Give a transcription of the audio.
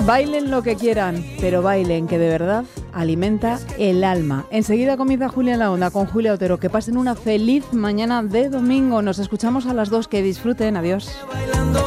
Bailen lo que quieran, pero bailen, que de verdad alimenta el alma. Enseguida comienza Julia en la Onda con Julia Otero. Que pasen una feliz mañana de domingo. Nos escuchamos a las 2. Que disfruten. Adiós.